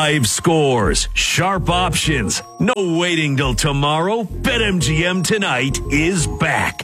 Live scores, sharp options, no waiting till tomorrow. BetMGM Tonight is back.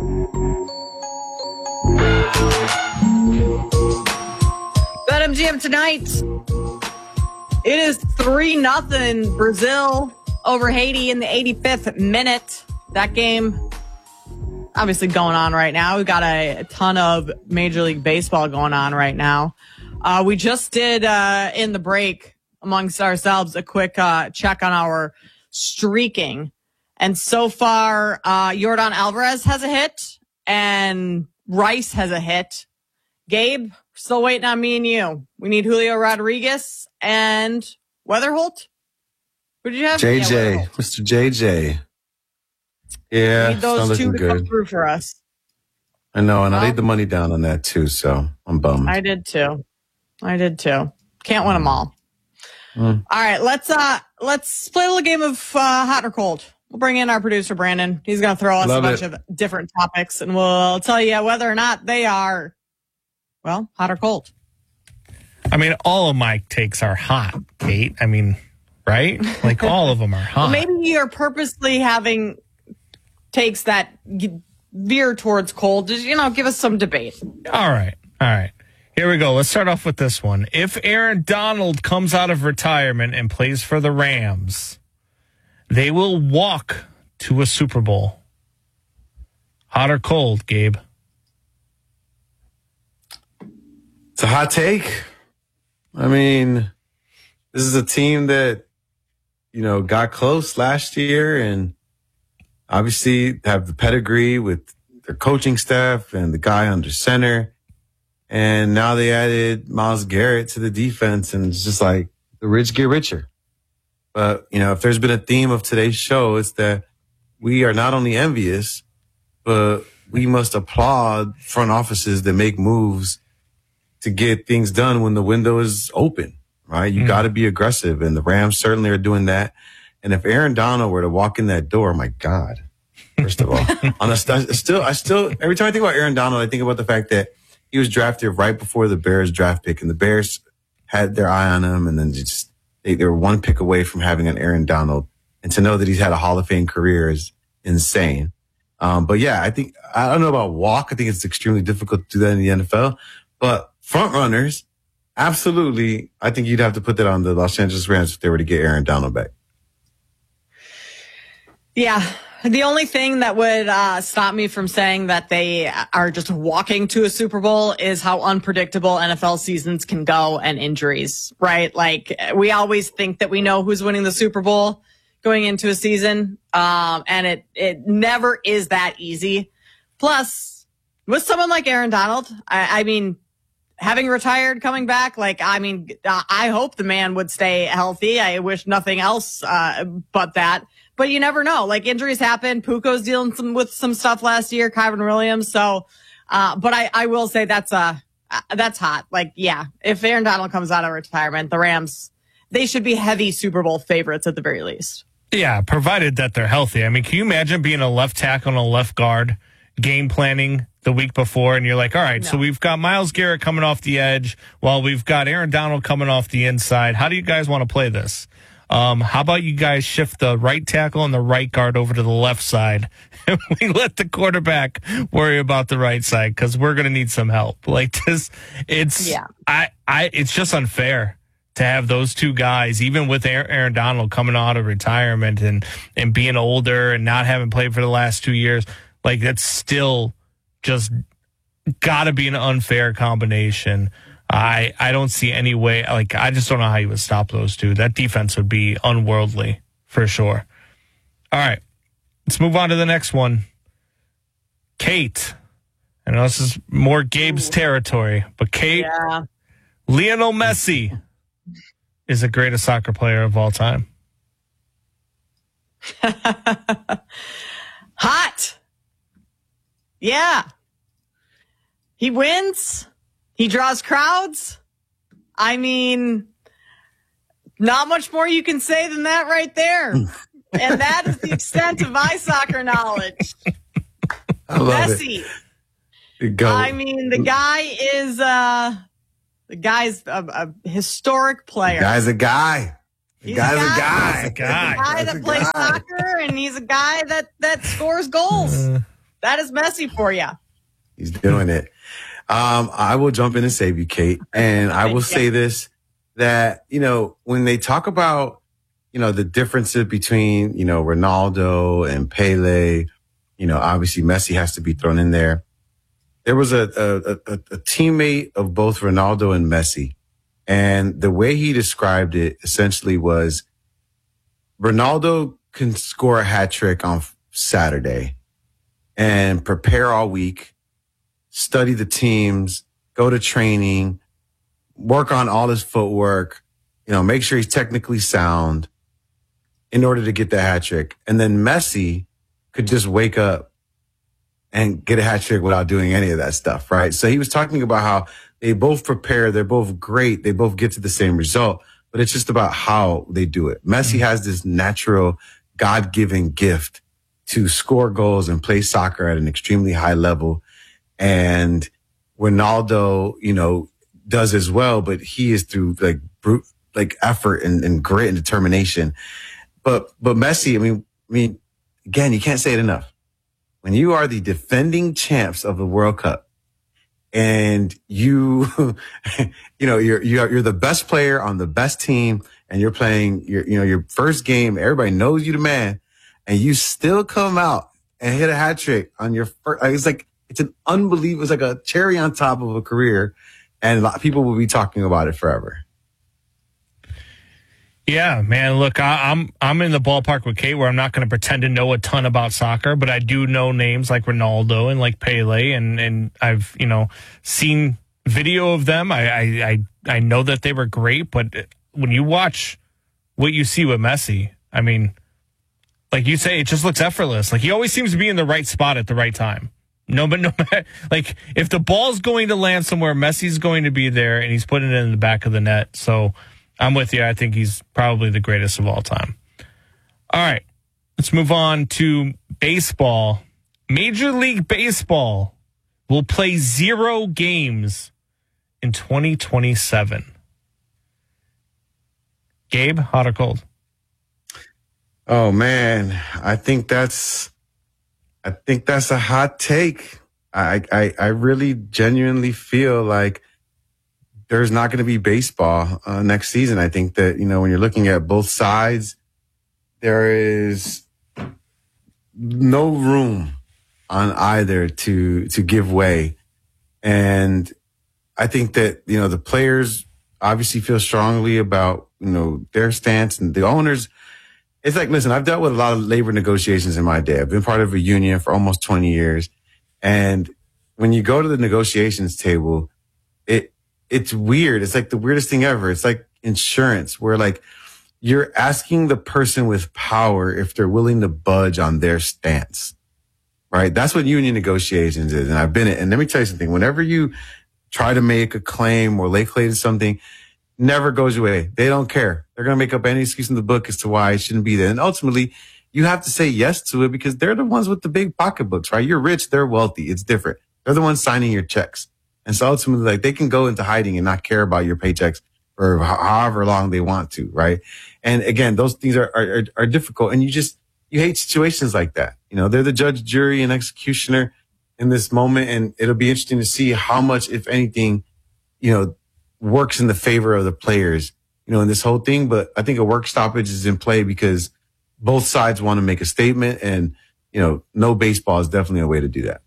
BetMGM Tonight. It is 3-0 Brazil over Haiti in the 85th minute. That game obviously going on right now. We've got a ton of Major League Baseball going on right now. We just did in the break amongst ourselves a quick check on our streaking. And so far, Yordan Alvarez has a hit and Rice has a hit. Gabe, still waiting on me and you. We need Julio Rodriguez and Weatherholt. Who did you have? JJ, yeah, Mr. JJ. Yeah, we need those two to good. come through for us. I know, and I laid the money down on that too, so I'm bummed. I did too. Can't win them all. All right, let's play a little game of hot or cold. We'll bring in our producer Brandon. He's going to throw us a bunch of different topics, and we'll tell you whether or not they are, well, hot or cold. I mean, all of my takes are hot, Kate. I mean, right? Like all of them are hot. Well, maybe you're purposely having takes that veer towards cold. Just, give us some debate. All right. Here we go. Let's start off with this one. If Aaron Donald comes out of retirement and plays for the Rams, they will walk to a Super Bowl. Hot or cold, Gabe? It's a hot take. I mean, this is a team that, got close last year and obviously have the pedigree with their coaching staff and the guy under center. And now they added Myles Garrett to the defense, and it's just like the rich get richer. But, if there's been a theme of today's show, it's that we are not only envious, but we must applaud front offices that make moves to get things done when the window is open, right? You got to be aggressive, and the Rams certainly are doing that. And if Aaron Donald were to walk in that door, my God, first of all, I still, every time I think about Aaron Donald, I think about the fact that he was drafted right before the Bears draft pick, and the Bears had their eye on him, and then they were one pick away from having an Aaron Donald. And to know that he's had a Hall of Fame career is insane. But yeah, I don't know about walk. I think it's extremely difficult to do that in the NFL. But front runners, absolutely, I think you'd have to put that on the Los Angeles Rams if they were to get Aaron Donald back. Yeah. The only thing that would stop me from saying that they are just walking to a Super Bowl is how unpredictable NFL seasons can go and injuries, right? Like, we always think that we know who's winning the Super Bowl going into a season, and it never is that easy. Plus, with someone like Aaron Donald, I mean, having retired, coming back, I hope the man would stay healthy. I wish nothing else but that. But you never know. Like, injuries happen. Puko's dealing with some stuff last year, Kyron Williams. So, but I will say that's hot. Like, yeah, if Aaron Donald comes out of retirement, the Rams, they should be heavy Super Bowl favorites at the very least. Yeah, provided that they're healthy. I mean, can you imagine being a left tackle and a left guard, game planning the week before, and you're like, all right, so we've got Myles Garrett coming off the edge while we've got Aaron Donald coming off the inside. How do you guys want to play this? How about you guys shift the right tackle and the right guard over to the left side, and we let the quarterback worry about the right side, because we're going to need some help. Like this, it's just unfair to have those two guys, even with Aaron Donald coming out of retirement and being older and not having played for the last 2 years. Like, that's still just got to be an unfair combination. I don't see any way. Like, I just don't know how you would stop those two. That defense would be unworldly for sure. All right, let's move on to the next one. Kate. I know this is more Gabe's territory, but Kate, Lionel Messi is the greatest soccer player of all time. Hot. Yeah. He wins. He draws crowds. I mean, not much more you can say than that right there. And that is the extent of my soccer knowledge. I love Messi. It. Go. I mean, the guy The guy's a historic player. The guy's a guy. He's a guy. He's a guy. He's a guy that plays soccer, and he's a guy that scores goals. That is Messi for you. He's doing it. I will jump in and save you, Kate. And I will say this, that, when they talk about, the differences between, Ronaldo and Pele, obviously Messi has to be thrown in there. There was a teammate of both Ronaldo and Messi. And the way he described it essentially was Ronaldo can score a hat trick on Saturday and prepare all week, study the teams, go to training, work on all his footwork, make sure he's technically sound in order to get the hat trick. And then Messi could just wake up and get a hat trick without doing any of that stuff, right? So he was talking about how they both prepare, they're both great, they both get to the same result, but it's just about how they do it. Messi has this natural God-given gift to score goals and play soccer at an extremely high level. And Ronaldo, does as well, but he is through brute effort and grit and determination. But Messi, I mean, again, you can't say it enough. When you are the defending champs of the World Cup and you're the best player on the best team and you're playing your first game, everybody knows you the man, and you still come out and hit a hat trick on your first, it's an unbelievable, it's like a cherry on top of a career, and a lot of people will be talking about it forever. Yeah, man, look, I'm in the ballpark with Kate where I'm not going to pretend to know a ton about soccer, but I do know names like Ronaldo and like Pele, and I've, seen video of them. I know that they were great, but when you watch what you see with Messi, I mean, like you say, it just looks effortless. Like he always seems to be in the right spot at the right time. No matter, like if the ball's going to land somewhere, Messi's going to be there, and he's putting it in the back of the net. So I'm with you. I think he's probably the greatest of all time. All right, let's move on to baseball. Major League Baseball will play 0 games in 2027. Gabe, hot or cold? Oh man, I think that's a hot take. I really genuinely feel like there's not going to be baseball next season. I think that, when you're looking at both sides, there is no room on either to give way. And I think that, the players obviously feel strongly about, their stance, and the owners. It's like, listen, I've dealt with a lot of labor negotiations in my day. I've been part of a union for almost 20 years. And when you go to the negotiations table, it's weird. It's like the weirdest thing ever. It's like insurance, where like you're asking the person with power if they're willing to budge on their stance, right? That's what union negotiations is. And I've been it. And let me tell you something. Whenever you try to make a claim or lay claim to something, never goes away. They don't care. They're going to make up any excuse in the book as to why it shouldn't be there. And ultimately, you have to say yes to it because they're the ones with the big pocketbooks, right? You're rich. They're wealthy. It's different. They're the ones signing your checks. And so ultimately, like, they can go into hiding and not care about your paychecks for however long they want to, right? And again, those things are difficult. And you hate situations like that. They're the judge, jury, and executioner in this moment. And it'll be interesting to see how much, if anything, works in the favor of the players, in this whole thing. But I think a work stoppage is in play because both sides want to make a statement, and, no baseball is definitely a way to do that.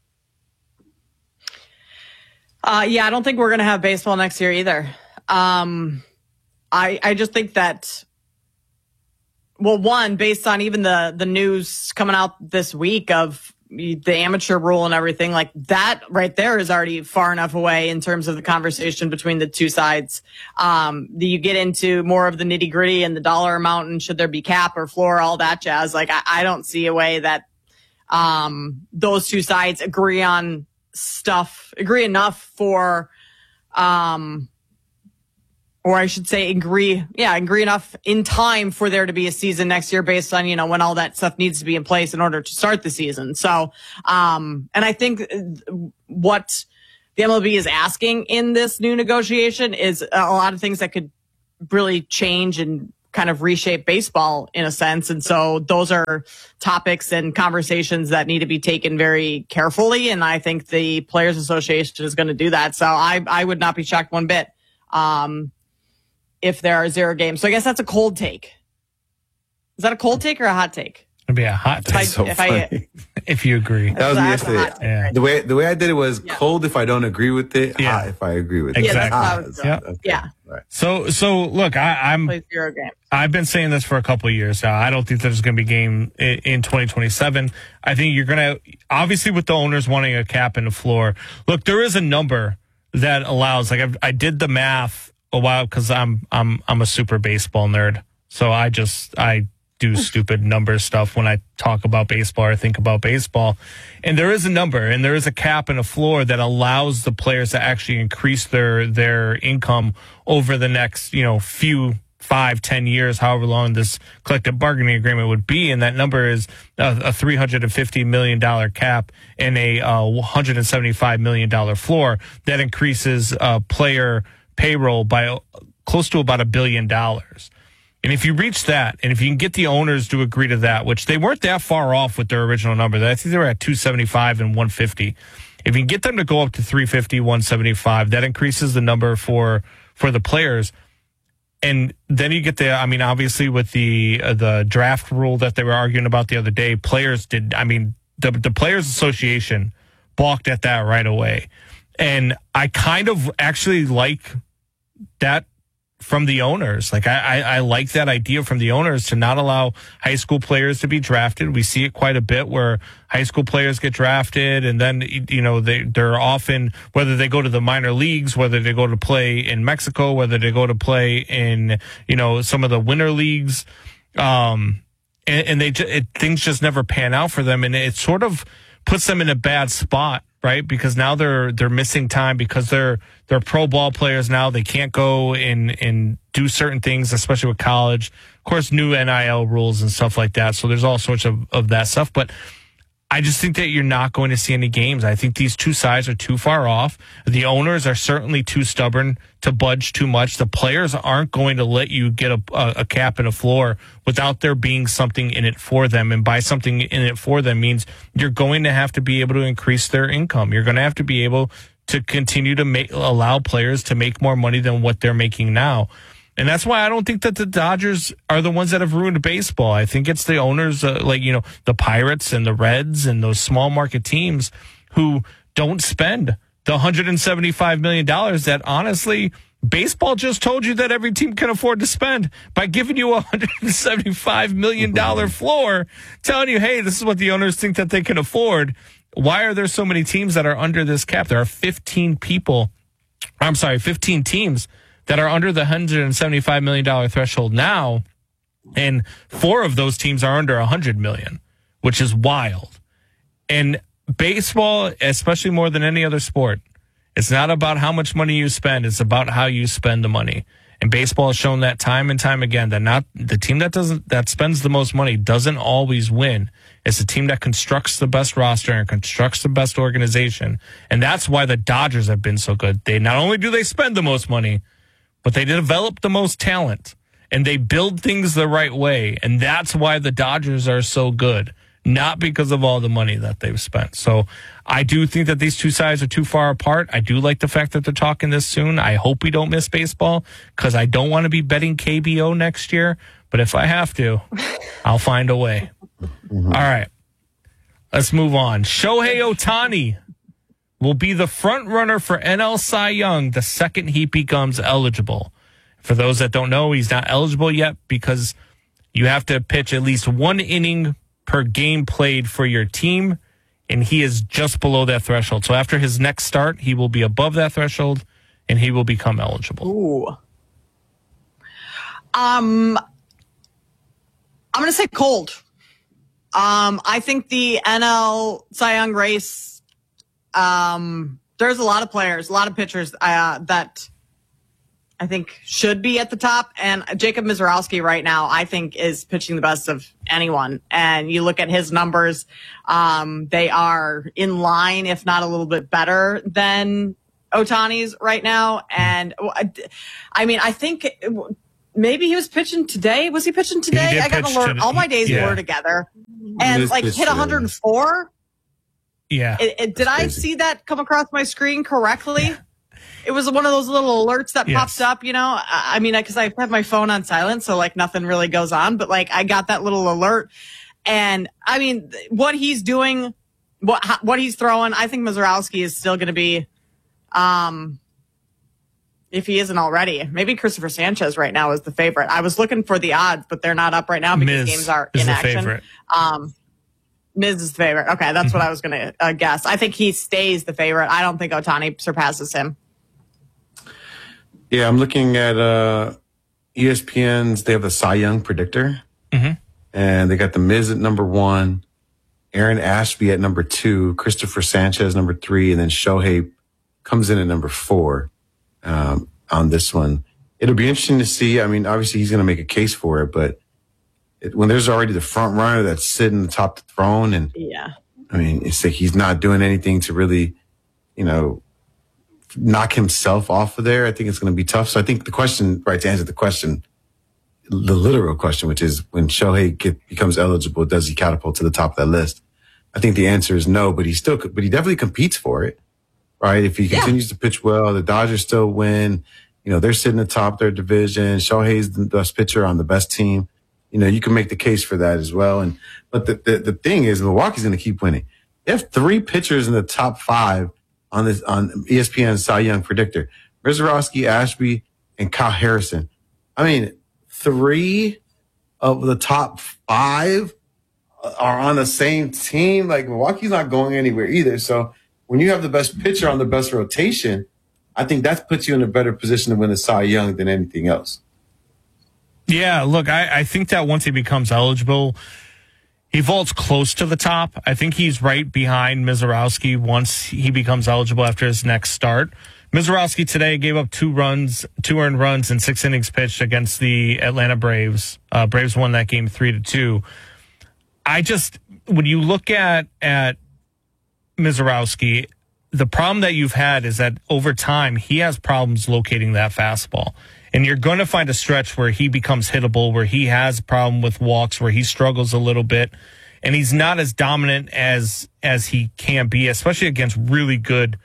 Yeah, I don't think we're going to have baseball next year either. I just think that, well, one, based on even the news coming out this week of the amateur rule and everything, like that right there is already far enough away in terms of the conversation between the two sides. You get into more of the nitty gritty and the dollar amount and should there be cap or floor, all that jazz. Like I don't see a way that those two sides agree enough for, or I should say agree enough in time for there to be a season next year based on, when all that stuff needs to be in place in order to start the season. So, and I think what the MLB is asking in this new negotiation is a lot of things that could really change and kind of reshape baseball in a sense. And so those are topics and conversations that need to be taken very carefully. And I think the Players Association is going to do that. So I would not be shocked one bit if there are 0 games. So I guess that's a cold take. Is that a cold take or a hot take? It'd be a hot take if you agree. That was me yesterday. Yeah. The way I did it was cold if I don't agree with it, hot if I agree with it. Exactly. Yeah. Right. So look, I'm play 0 games. I've been saying this for a couple of years now. I don't think there's going to be a game in 2027. I think you're going to, obviously with the owners wanting a cap and a floor. Look, there is a number that allows, like I did the math a while because I'm a super baseball nerd. So I do stupid number stuff when I talk about baseball or think about baseball. And there is a number and there is a cap and a floor that allows the players to actually increase their income over the next, few 5-10 years, however long this collective bargaining agreement would be. And that number is a $350 million cap and a $175 million floor that increases player payroll by close to about $1 billion. And if you reach that, and if you can get the owners to agree to that, which they weren't that far off with their original number, I think they were at 275 and 150. If you can get them to go up to 350, 175, that increases the number for the players. And then you get obviously with the draft rule that they were arguing about the other day, the Players Association balked at that right away. And I kind of actually like that from the owners. Like I like that idea from the owners to not allow high school players to be drafted. We see it quite a bit where high school players get drafted and then, they're often, whether they go to the minor leagues, whether they go to play in Mexico, whether they go to play in, some of the winter leagues, and things just never pan out for them. And it sort of puts them in a bad spot, right? Because now they're missing time because they're pro ball players now. They can't go and do certain things, especially with college. Of course, new NIL rules and stuff like that. So there's all sorts of that stuff. But I just think that you're not going to see any games. I think these two sides are too far off. The owners are certainly too stubborn to budge too much. The players aren't going to let you get a cap and a floor without there being something in it for them. And by something in it for them means you're going to have to be able to increase their income. You're going to have to be able to continue to allow players to make more money than what they're making now. And that's why I don't think that the Dodgers are the ones that have ruined baseball. I think it's the owners, the Pirates and the Reds and those small market teams who don't spend the $175 million that honestly baseball just told you that every team can afford to spend by giving you a $175 million floor, telling you, hey, this is what the owners think that they can afford. Why are there so many teams that are under this cap? There are 15 teams that are under the $175 million threshold now, and 4 of those teams are under $100 million, which is wild. And baseball, especially more than any other sport, it's not about how much money you spend, it's about how you spend the money. And baseball has shown that time and time again that not the team that spends the most money doesn't always win. It's the team that constructs the best roster and constructs the best organization. And that's why the Dodgers have been so good. They not only do they spend the most money, but they develop the most talent and they build things the right way. And that's why the Dodgers are so good, not because of all the money that they've spent. So I do think that these two sides are too far apart. I do like the fact that they're talking this soon. I hope we don't miss baseball because I don't want to be betting KBO next year. But if I have to, I'll find a way. Mm-hmm. All right, let's move on. Shohei Ohtani will be the front runner for NL Cy Young the second he becomes eligible. For those that don't know, he's not eligible yet because you have to pitch at least 1 inning per game played for your team, and he is just below that threshold. So after his next start, he will be above that threshold, and he will become eligible. Ooh. I'm going to say cold. I think the NL Cy Young race, there's a lot of players, a lot of pitchers that I think should be at the top. And Jacob Mizorowski right now, I think, is pitching the best of anyone. And you look at his numbers, they are in line, if not a little bit better than Ohtani's right now. And I mean, I think maybe he was pitching today. Was he pitching today? I got an alert. All my days were together. And like hit 104. Yeah. Did I see that come across my screen correctly? It was one of those little alerts that pops up, you know? I mean, because I have my phone on silent, so like nothing really goes on, but like I got that little alert. And I mean, what he's doing, what he's throwing, I think Mazeroski is still going to be, if he isn't already, maybe Christopher Sanchez right now is the favorite. I was looking for the odds, but they're not up right now because games are in action. Miz is the favorite. Okay, that's what I was going to guess. I think he stays the favorite. I don't think Ohtani surpasses him. Yeah, I'm looking at ESPN's. They have the Cy Young predictor, and they got the Miz at number 1, Aaron Ashby at number 2, Christopher Sanchez number 3, and then Shohei comes in at number 4 on this one. It'll be interesting to see. I mean, obviously he's going to make a case for it, but when there's already the front runner that's sitting atop the throne, and I mean, it's like he's not doing anything to really, you know, knock himself off of there. I think it's going to be tough. So I think the question, right, to answer the question, the literal question, which is when Shohei becomes eligible, does he catapult to the top of that list? I think the answer is no, but he definitely competes for it, right? If he continues to pitch well, the Dodgers still win. You know, they're sitting atop their division. Shohei's the best pitcher on the best team. You know, you can make the case for that as well. But the thing is, Milwaukee's going to keep winning. They have 3 pitchers in the top 5 on ESPN's Cy Young predictor: Mazeroski, Ashby, and Kyle Harrison. I mean, 3 of the top 5 are on the same team. Like, Milwaukee's not going anywhere either. So when you have the best pitcher on the best rotation, I think that puts you in a better position to win the Cy Young than anything else. Yeah, look, I think that once he becomes eligible, he vaults close to the top. I think he's right behind Mazeroski once he becomes eligible after his next start. Mazeroski today gave up 2 earned runs in 6 innings pitched against the Atlanta Braves. Braves won that game 3-2. When you look at Mazeroski, the problem that you've had is that over time, he has problems locating that fastball. And you're going to find a stretch where he becomes hittable, where he has a problem with walks, where he struggles a little bit. And he's not as dominant as he can be, especially against really good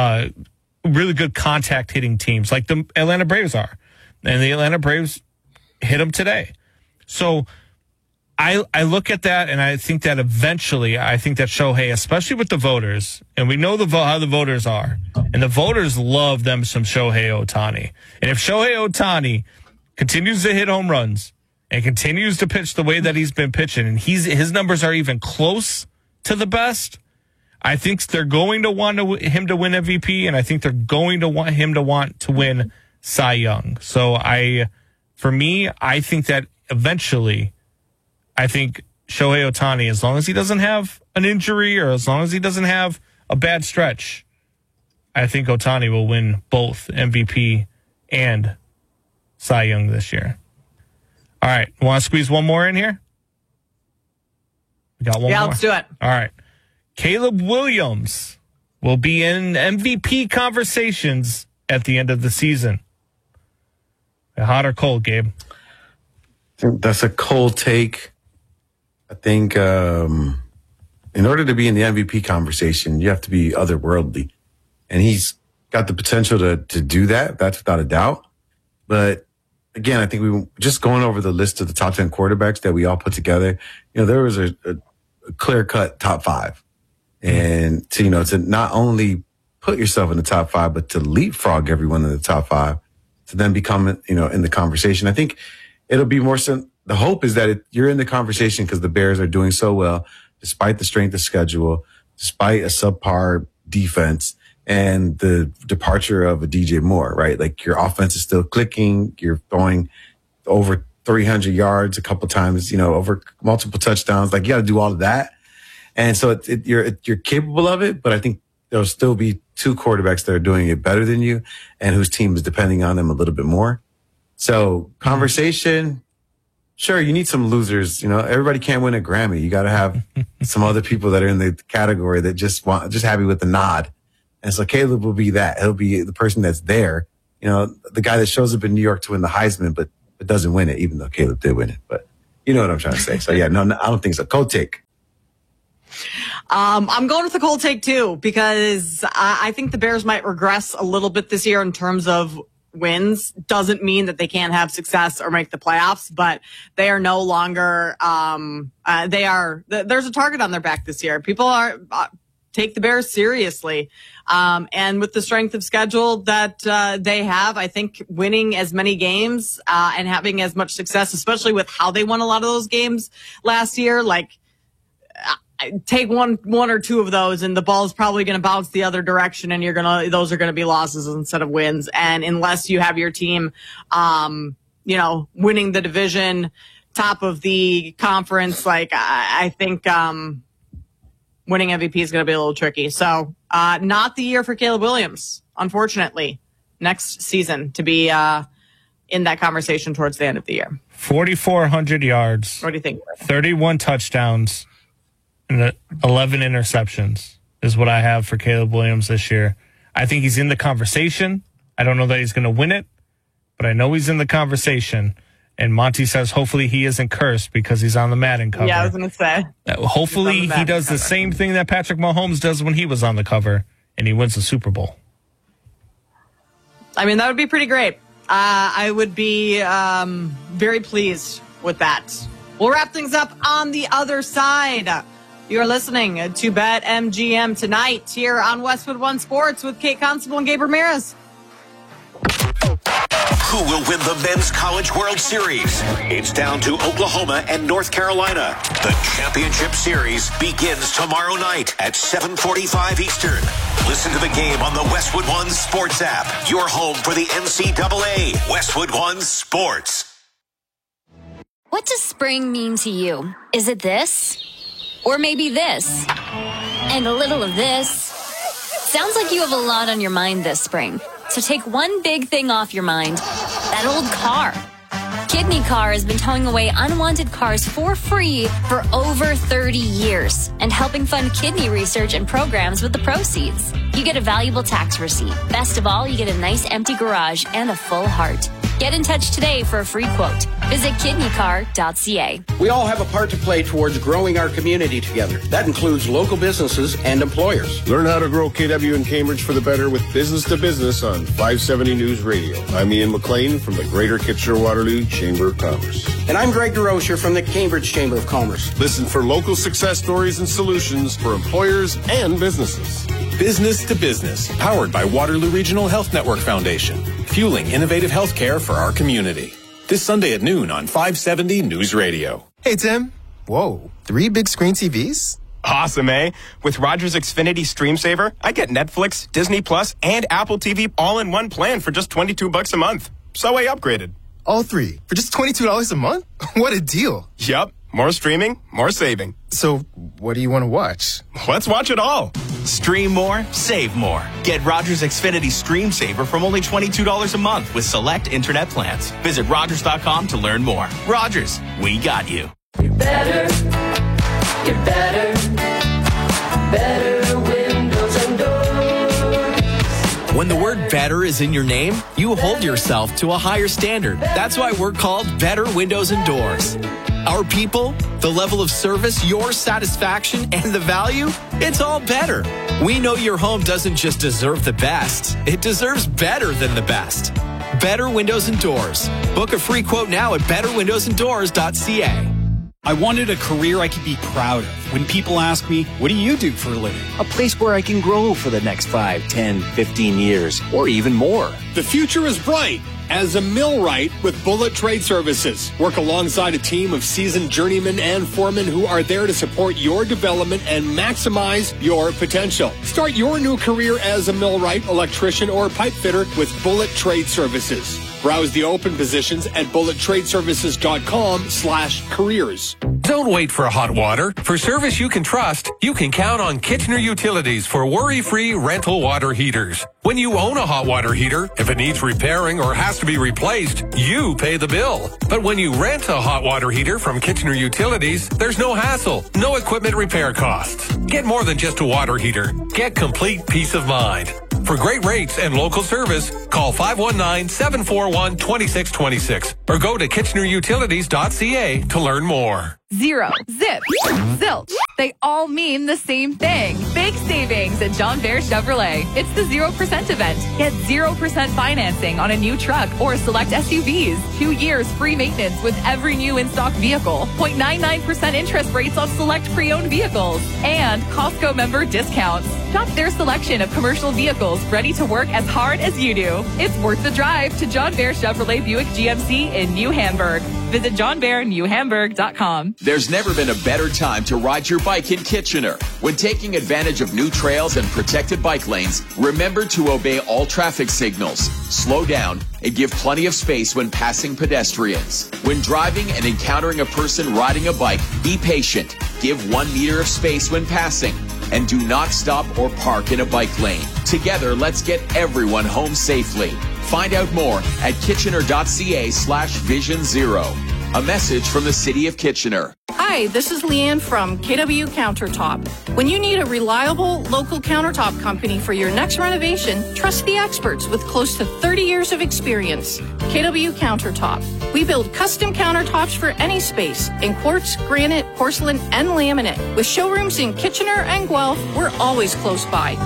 contact hitting teams like the Atlanta Braves are. And the Atlanta Braves hit him today. So I look at that, and I think that eventually, I think that Shohei, especially with the voters, and we know how the voters are, and the voters love them some Shohei Ohtani. And if Shohei Ohtani continues to hit home runs and continues to pitch the way that he's been pitching, and his numbers are even close to the best, I think they're going to want him to win MVP, and I think they're going to want him to win Cy Young. So for me, I think that eventually, I think Shohei Ohtani, as long as he doesn't have an injury or as long as he doesn't have a bad stretch, I think Ohtani will win both MVP and Cy Young this year. All right. Want to squeeze one more in here? We got one more? Yeah, let's do it. All right. Caleb Williams will be in MVP conversations at the end of the season. Hot or cold, Gabe? I think that's a cold take. I think in order to be in the MVP conversation, you have to be otherworldly. And he's got the potential to do that. That's without a doubt. But again, I think we just going over the list of the top 10 quarterbacks that we all put together, you know, there was a clear-cut top 5. And to not only put yourself in the top 5, but to leapfrog everyone in the top 5 to then become, in the conversation. I think it'll be more so. The hope is that you're in the conversation because the Bears are doing so well, despite the strength of schedule, despite a subpar defense, and the departure of a DJ Moore, right? Like, your offense is still clicking. You're throwing over 300 yards a couple times, over multiple touchdowns. Like, you got to do all of that. And so you're capable of it, but I think there'll still be 2 quarterbacks that are doing it better than you and whose team is depending on them a little bit more. So conversation, sure, you need some losers. Everybody can't win a Grammy. You got to have some other people that are in the category that just happy with the nod And so Caleb will be that. He'll be the person that's there. You know, the guy that shows up in New York to win the Heisman, but doesn't win it, even though Caleb did win it. But you know what I'm trying to say. So yeah, no, I don't think so. Cold take. I'm going with the cold take too, because I think the Bears might regress a little bit this year in terms of wins. Doesn't mean that they can't have success or make the playoffs, but they are no longer, there's a target on their back this year. People are, take the Bears seriously. And with the strength of schedule that, they have, I think winning as many games, and having as much success, especially with how they won a lot of those games last year, like, take one or two of those and the ball is probably going to bounce the other direction and those are going to be losses instead of wins. And unless you have your team, winning the division, top of the conference, like I think, winning MVP is going to be a little tricky. So, not the year for Caleb Williams, unfortunately, next season to be, in that conversation towards the end of the year. 4,400 yards. What do you think? 31 touchdowns. And 11 interceptions is what I have for Caleb Williams this year. I think he's in the conversation. I don't know that he's going to win it, but I know he's in the conversation. And Monty says hopefully he isn't cursed because he's on the Madden cover. Yeah, I was going to say. Hopefully he does the same thing that Patrick Mahomes does when he was on the cover, and he wins the Super Bowl. I mean, that would be pretty great. I would be very pleased with that. We'll wrap things up on the other side. You're listening to BetMGM tonight here on Westwood One Sports with Kate Constable and Gabe Ramirez. Who will win the Men's College World Series? It's down to Oklahoma and North Carolina. The championship series begins tomorrow night at 7:45 Eastern. Listen to the game on the Westwood One Sports app. Your home for the NCAA. Westwood One Sports. What does spring mean to you? Is it this? Or maybe this? And a little of this? Sounds like you have a lot on your mind this spring. So take one big thing off your mind. That old car. Kidney Car has been towing away unwanted cars for free for over 30 years and helping fund kidney research and programs with the proceeds. You get a valuable tax receipt. Best of all, you get a nice empty garage and a full heart. Get in touch today for a free quote. Visit kidneycar.ca. We all have a part to play towards growing our community together. That includes local businesses and employers. Learn how to grow KW in Cambridge for the better with Business to Business on 570 News Radio. I'm Ian McLean from the Greater Kitchener-Waterloo Chamber of Commerce. And I'm Greg DeRocher from the Cambridge Chamber of Commerce. Listen for local success stories and solutions for employers and businesses. Business to Business, powered by Waterloo Regional Health Network Foundation, fueling innovative healthcare for our community. This Sunday at noon on 570 News Radio. Hey, Tim. Whoa, 3 big screen TVs? Awesome, eh? With Rogers Xfinity Stream Saver, I get Netflix, Disney Plus, and Apple TV all in one plan for just $22 a month. So I upgraded. All 3 for just $22 a month? What a deal. Yup. More streaming, more saving. So, what do you want to watch? Let's watch it all. Stream more, save more. Get Rogers Xfinity Stream Saver from only $22 a month with select internet plans. Visit Rogers.com to learn more. Rogers, we got you. You're better. You're better. Better windows and doors. When the word better is in your name, you hold yourself to a higher standard. That's why we're called Better Windows and Doors. Our people, the level of service, your satisfaction, and the value, it's all better. We know your home doesn't just deserve the best, it deserves better than the best. Better Windows and Doors. Book a free quote now at betterwindowsanddoors.ca. I wanted a career I could be proud of. When people ask me, what do you do for a living? A place where I can grow for the next 5, 10, 15 years, or even more. The future is bright. As a millwright with Bullet Trade Services. Work alongside a team of seasoned journeymen and foremen who are there to support your development and maximize your potential. Start your new career as a millwright, electrician, or pipe fitter with Bullet Trade Services. Browse the open positions at bullettradeservices.com/careers. Don't wait for hot water. For service you can trust, you can count on Kitchener Utilities for worry-free rental water heaters. When you own a hot water heater, if it needs repairing or has to be replaced, you pay the bill. But when you rent a hot water heater from Kitchener Utilities, there's no hassle, no equipment repair costs. Get more than just a water heater. Get complete peace of mind. For great rates and local service, call 519-741-2626 or go to kitchenerutilities.ca to learn more. Zero, zip, zilch. They all mean the same thing. Big savings at John Bear Chevrolet. It's the 0% event. Get 0% financing on a new truck or select SUVs. 2 years free maintenance with every new in-stock vehicle. 0.99% interest rates on select pre-owned vehicles. And Costco member discounts. Shop their selection of commercial vehicles ready to work as hard as you do. It's worth the drive to John Bear Chevrolet Buick GMC in New Hamburg. Visit johnbearnewhamburg.com. There's never been a better time to ride your bike in Kitchener. When taking advantage of new trails and protected bike lanes, remember to obey all traffic signals, slow down, and give plenty of space when passing pedestrians. When driving and encountering a person riding a bike, be patient. Give 1 meter of space when passing. And do not stop or park in a bike lane. Together, let's get everyone home safely. Find out more at kitchener.ca/Vision Zero. A message from the City of Kitchener. Hi, this is Leanne from KW Countertop. When you need a reliable local countertop company for your next renovation, trust the experts with close to 30 years of experience. KW Countertop. We build custom countertops for any space in quartz, granite, porcelain, and laminate. With showrooms in Kitchener and Guelph, we're always close by.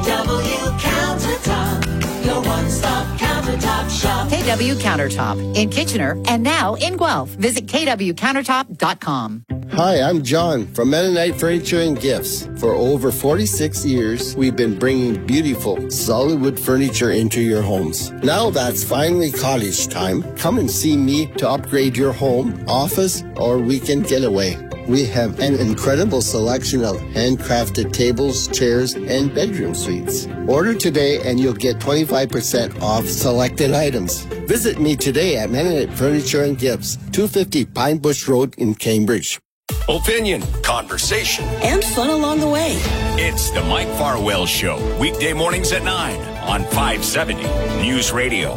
KW Countertop, your one-stop countertop shop. KW Countertop in Kitchener and now in Guelph. Visit kwcountertop.com. Hi, I'm John from Mennonite Furniture and Gifts. For over 46 years, we've been bringing beautiful, solid wood furniture into your homes. Now that's finally cottage time. Come and see me to upgrade your home, office, or weekend getaway. We have an incredible selection of handcrafted tables, chairs, and bedroom suites. Order today and you'll get 25% off selected items. Visit me today at Mennonite Furniture and Gifts, 250 Pine Bush Road in Cambridge. Opinion, conversation, and fun along the way. It's the Mike Farwell Show, weekday mornings at 9 on 570 News Radio.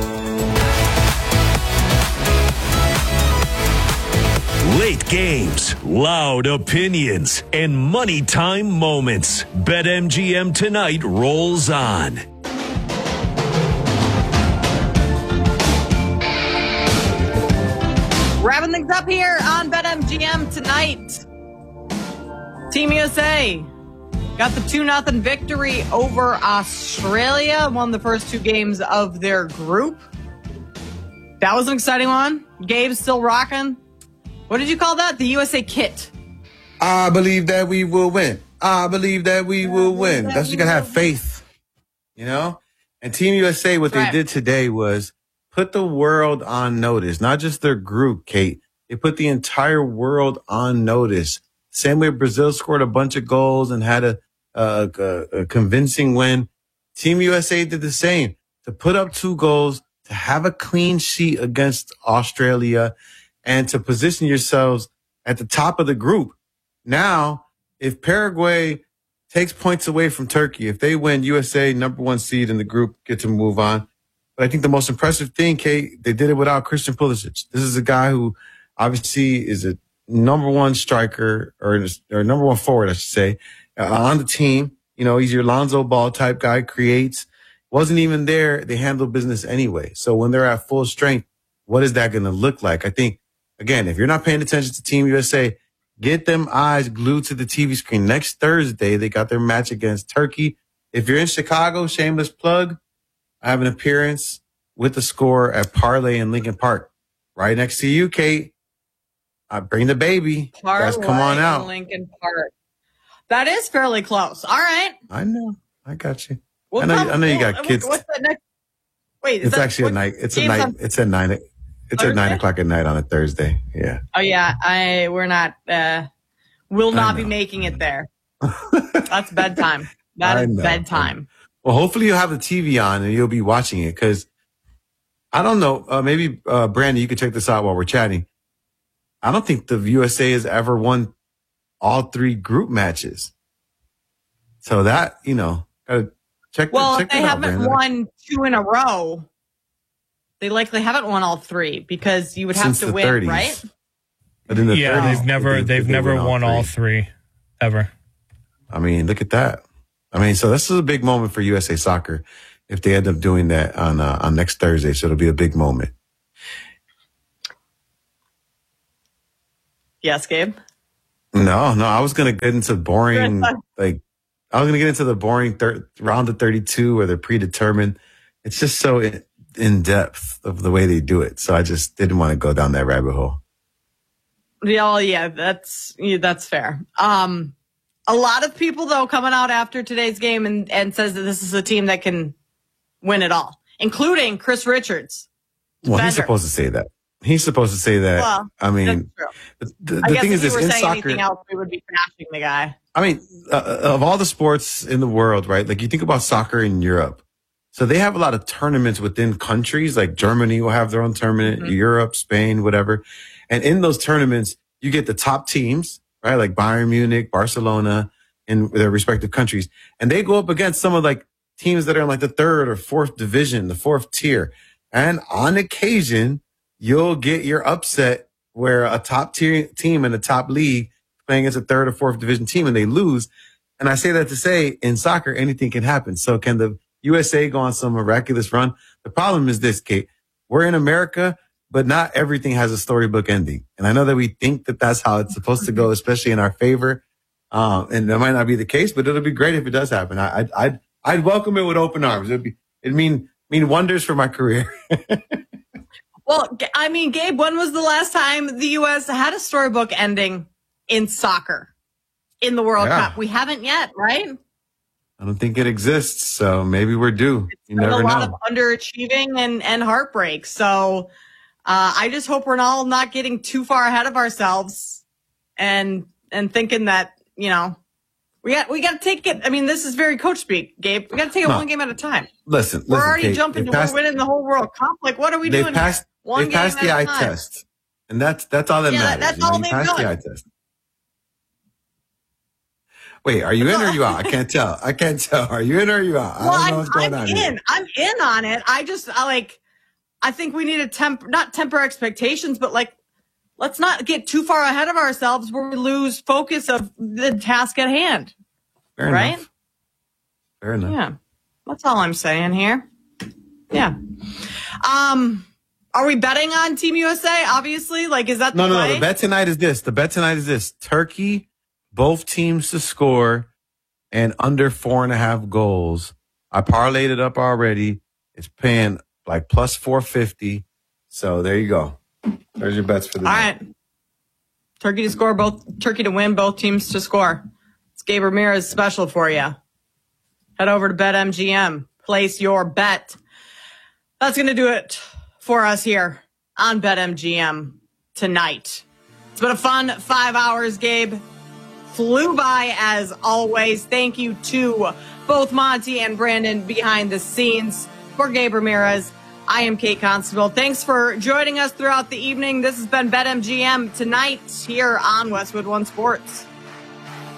Late games, loud opinions, and money time moments. BetMGM Tonight rolls on. Wrapping things up here on BetMGM Tonight. Team USA got the 2-0 victory over Australia. Won the first 2 games of their group. That was an exciting one. Gabe's still rocking. What did you call that? The USA kit. I believe that we will win. I believe that we will win. That's what you gotta have faith, you know? And Team USA, what they did today was put the world on notice, not just their group, Kate. They put the entire world on notice. Same way Brazil scored a bunch of goals and had a convincing win. Team USA did the same. To put up 2 goals, to have a clean sheet against Australia, and to position yourselves at the top of the group. Now, if Paraguay takes points away from Turkey, if they win, USA, number 1 seed in the group, get to move on. But I think the most impressive thing, Kate, they did it without Christian Pulisic. This is a guy who obviously is a number 1 striker or number 1 forward, I should say, on the team. You know, he's your Lonzo Ball type guy, creates. Wasn't even there. They handle business anyway. So when they're at full strength, what is that going to look like? I think, again, if you're not paying attention to Team USA, get them eyes glued to the TV screen. Next Thursday, they got their match against Turkey. If you're in Chicago, shameless plug, I have an appearance with the score at Parlay in Lincoln Park. Right next to you, Kate. I bring the baby. Guys, come on out. Lincoln Park. That is fairly close. All right. I know. I got you. I know you got kids. What's the next? Wait, it's actually a night. It's a night. It's at 9. It's at 9 o'clock at night on a Thursday. Yeah. Oh yeah. We're not. Will not be making it there. That's bedtime. That is bedtime. Well, hopefully you'll have the TV on and you'll be watching it because I don't know. Maybe Brandon, you could check this out while we're chatting. I don't think the USA has ever won all 3 group matches. So that, gotta check. Well, check if they that out, haven't Brandon. won 2 in a row, they likely haven't won all 3 because you would have Since to the win, 30s. right? But in the 30s, they've never won all 3 ever. I mean, look at that. I mean, so this is a big moment for USA Soccer if they end up doing that on next Thursday. So it'll be a big moment. Yes, Gabe. No, I was gonna get into boring, round of 32 where they're predetermined. It's just so in depth of the way they do it. So I just didn't want to go down that rabbit hole. Yeah, that's fair. A lot of people though coming out after today's game and says that this is a team that can win it all, including Chris Richards. Well, he's supposed to say that. He's supposed to say that. Well, I mean, the thing is this, in soccer, anything else, we would be bashing the guy. I mean, of all the sports in the world, right? Like you think about soccer in Europe. So they have a lot of tournaments within countries, like Germany will have their own tournament, Europe, Spain, whatever. And in those tournaments, you get the top teams, right? Like Bayern Munich, Barcelona in their respective countries. And they go up against some of like teams that are in like the 3rd or 4th division, the 4th tier. And on occasion, you'll get your upset where a top tier team in the top league playing against a 3rd or 4th division team and they lose. And I say that to say in soccer, anything can happen. So can the USA go on some miraculous run? The problem is this, Kate, we're in America, but not everything has a storybook ending. And I know that we think that that's how it's supposed to go, especially in our favor. And that might not be the case, but it'll be great if it does happen. I'd welcome it with open arms. It'd mean wonders for my career. Well, I mean, Gabe, when was the last time the U.S. had a storybook ending in soccer in the World Cup? We haven't yet, right? I don't think it exists, so maybe we're due. You never know. A lot of underachieving and heartbreak. So I just hope we're all not getting too far ahead of ourselves and thinking that, we got to take it. I mean, this is very coach speak, Gabe. We got to take it one game at a time. Listen, we're already Kate, jumping to we're winning the whole World Cup. Like, what are we doing? They passed the eye test, and that's all that matters. That's all they've done. The eye test. Wait, are you in or are you out? I can't tell. Are you in or are you out? Well, I don't know what's going on in. here. I'm in on it. I think we need to not temper expectations, but let's not get too far ahead of ourselves where we lose focus of the task at hand. Fair right? enough. Fair enough. Yeah. That's all I'm saying here. Yeah. Are we betting on Team USA? Obviously, is that the play? No. The bet tonight is this. Turkey, both teams to score and under 4.5 goals. I parlayed it up already. It's paying plus 450. So there you go. There's your bets for the night. All right. Turkey to win, both teams to score. It's Gabe Ramirez special for you. Head over to BetMGM. Place your bet. That's going to do it for us here on BetMGM tonight. It's been a fun 5 hours, Gabe. Flew by as always. Thank you to both Monty and Brandon behind the scenes. For Gabe Ramirez, I am Kate Constable. Thanks for joining us throughout the evening. This has been BetMGM tonight here on Westwood One Sports.